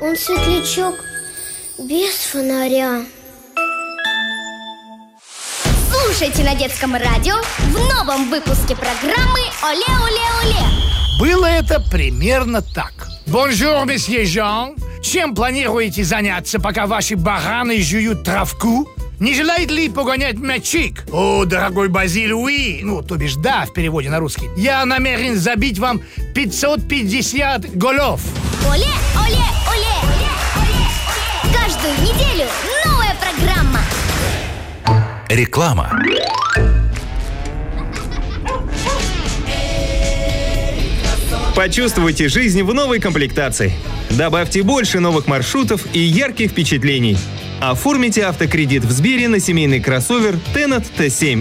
Он светлячок без фонаря. Слушайте на детском радио в новом выпуске программы «Оле-оле-оле». Было это примерно так. Bonjour, месье Жан. Чем планируете заняться, пока ваши бараны жуют травку? Не желаете ли погонять мячик? О, дорогой Базиль, уи. То бишь да, в переводе на русский. Я намерен забить вам 550 голов. Оле-оле-оле. Каждую неделю новая программа. Реклама. Почувствуйте жизнь в новой комплектации. Добавьте больше новых маршрутов и ярких впечатлений. Оформите автокредит в Сбере на семейный кроссовер Tennet T7